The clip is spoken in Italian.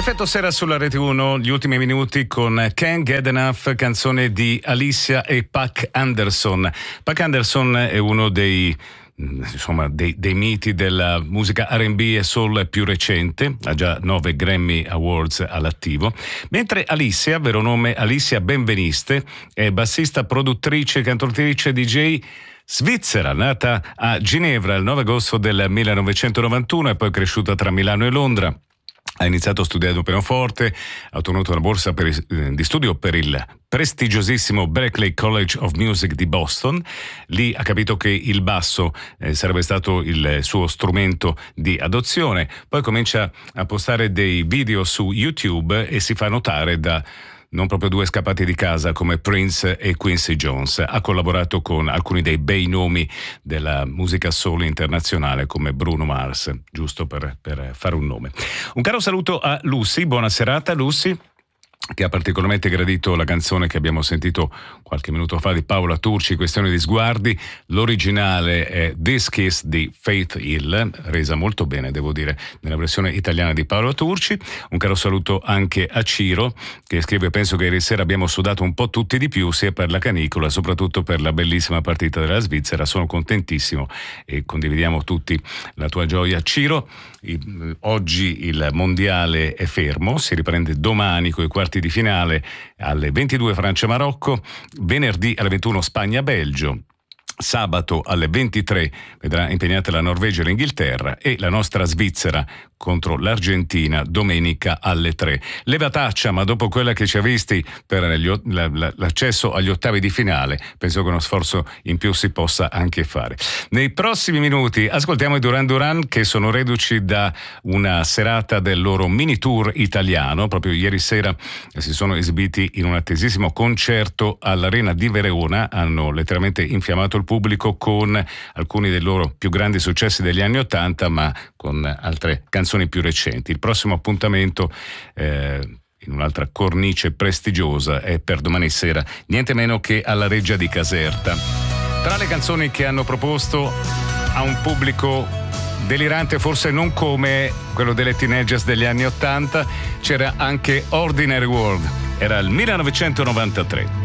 Perfetto Sera sulla Rete 1, gli ultimi minuti con Can't Get Enough, canzone di Alicia e Pac Anderson. Pac Anderson è uno dei miti della musica R&B e soul più recente, ha già 9 Grammy Awards all'attivo, mentre Alicia, vero nome Alicia Benveniste, è bassista, produttrice, cantautrice, DJ svizzera, nata a Ginevra il 9 agosto del 1991 e poi cresciuta tra Milano e Londra. Ha iniziato studiando pianoforte, ha ottenuto una borsa di studio per il prestigiosissimo Berklee College of Music di Boston. Lì ha capito che il basso sarebbe stato il suo strumento di adozione. Poi comincia a postare dei video su YouTube e si fa notare da non proprio due scappati di casa come Prince e Quincy Jones. Ha collaborato con alcuni dei bei nomi della musica soul internazionale come Bruno Mars, giusto per fare un nome. Un caro saluto a Lucy, buona serata Lucy, che ha particolarmente gradito la canzone che abbiamo sentito qualche minuto fa di Paola Turci, Questione di sguardi. L'originale è This Kiss di Faith Hill, resa molto bene, devo dire, nella versione italiana di Paola Turci. Un caro saluto anche a Ciro, che scrive: penso che ieri sera abbiamo sudato un po' tutti di più, sia per la canicola, soprattutto per la bellissima partita della Svizzera. Sono contentissimo e condividiamo tutti la tua gioia, Ciro. Oggi il mondiale è fermo, si riprende domani con i quarti di finale alle 22 Francia-Marocco, venerdì alle 21 Spagna-Belgio, sabato alle 23 vedrà impegnate la Norvegia e l'Inghilterra e la nostra Svizzera contro l'Argentina domenica alle 3. Levataccia, ma dopo quella che ci ha visti per l'accesso agli ottavi di finale, penso che uno sforzo in più si possa anche fare. Nei prossimi minuti ascoltiamo i Duran Duran, che sono reduci da una serata del loro mini tour italiano. Proprio ieri sera si sono esibiti in un attesissimo concerto all'Arena di Verona, hanno letteralmente infiammato il pubblico con alcuni dei loro più grandi successi degli anni '80, ma con altre canzoni più recenti. Il prossimo appuntamento in un'altra cornice prestigiosa è per domani sera, niente meno che alla Reggia di Caserta. Tra le canzoni che hanno proposto a un pubblico delirante, forse non come quello delle teenagers degli anni '80, c'era anche Ordinary World, era il 1993.